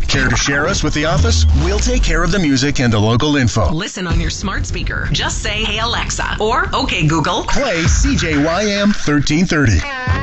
Care to share us with the office? We'll take care of the music and the local info. Listen on your smart speaker. Just say, "Hey Alexa," or "Okay Google, Play CJYM 1330.